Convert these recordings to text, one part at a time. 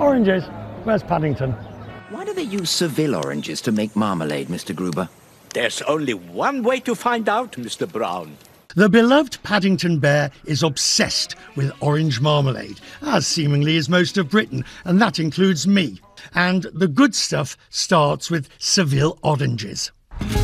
Oranges. Where's Paddington? Why do they use Seville oranges to make marmalade, Mr. Gruber? There's only one way to find out, Mr. Brown. The beloved Paddington Bear is obsessed with orange marmalade, as seemingly is most of Britain, and that includes me. And the good stuff starts with Seville oranges.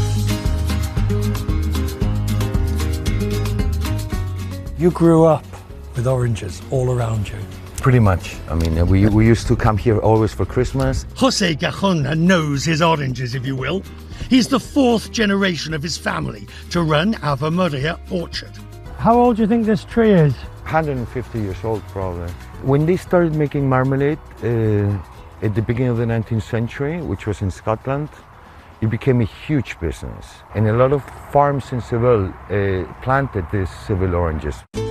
You grew up with oranges all around you. Pretty much. I mean, we used to come here always for Christmas. Jose Gajon knows his oranges, if you will. He's the fourth generation of his family to run Ave Maria Orchard. How old do you think this tree is? 150 years old, probably. When they started making marmalade at the beginning of the 19th century, which was in Scotland, it became a huge business. And a lot of farms in Seville planted these Seville oranges.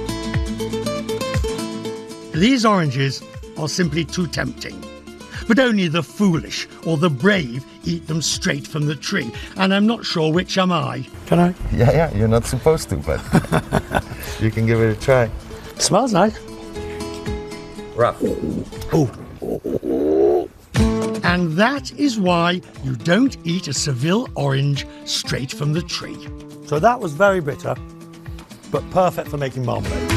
These oranges are simply too tempting. But only the foolish or the brave eat them straight from the tree. And I'm not sure which am I. Can I? Yeah, you're not supposed to, but you can give it a try. Smells nice. Rough. Oh. And that is why you don't eat a Seville orange straight from the tree. So that was very bitter, but perfect for making marmalade.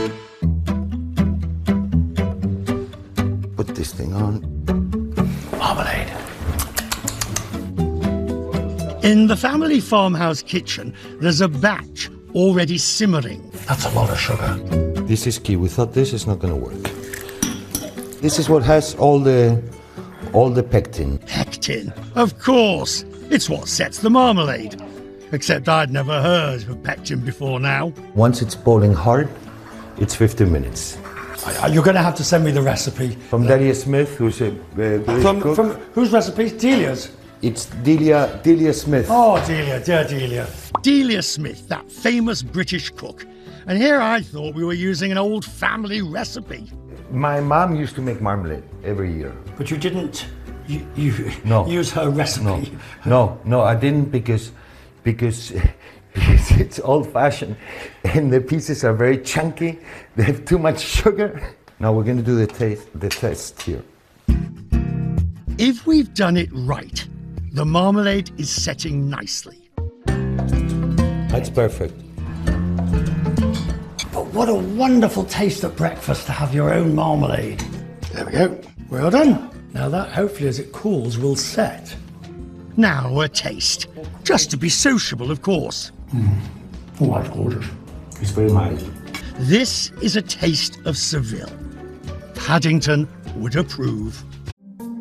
Put this thing on. Marmalade. In the family farmhouse kitchen, there's a batch already simmering. That's a lot of sugar. This is key. We thought this is not going to work. This is what has all the pectin. Pectin, of course. It's what sets the marmalade. Except I'd never heard of pectin before now. Once it's boiling hard, it's 15 minutes. You're going to have to send me the recipe. From Delia Smith, who's a British cook. From whose recipe? Delia's? It's Delia Smith. Oh, Delia, dear Delia. Delia Smith, that famous British cook. And here I thought we were using an old family recipe. My mom used to make marmalade every year. But you didn't No. use her recipe? No, I didn't because it's old-fashioned and the pieces are very chunky. They have too much sugar. Now we're going to do the test here. If we've done it right, the marmalade is setting nicely. That's perfect. But what a wonderful taste at breakfast to have your own marmalade. There we go. Well done. Now that, hopefully, as it cools, will set. Now a taste. Just to be sociable, of course. Oh, that's gorgeous. It's very mild. This is a taste of Seville. Paddington would approve.